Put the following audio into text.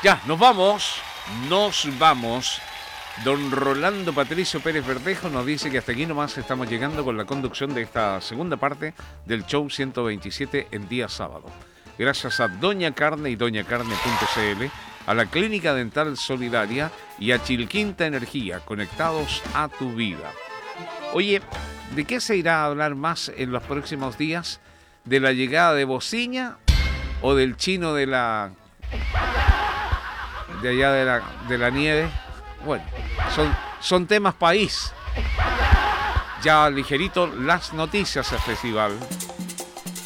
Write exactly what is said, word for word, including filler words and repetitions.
Ya, nos vamos, nos vamos. Don Rolando Patricio Pérez Verdejo nos dice que hasta aquí nomás estamos llegando con la conducción de esta segunda parte del show ciento veintisiete en día sábado. Gracias a Doña Carne y doña carne punto c l, a la Clínica Dental Solidaria y a Chilquinta Energía, conectados a tu vida. Oye, ¿de qué se irá a hablar más en los próximos días? ¿De la llegada de Bociña o del chino de la... de allá de la, de la nieve? Bueno, son, son temas país. Ya ligerito las noticias del festival.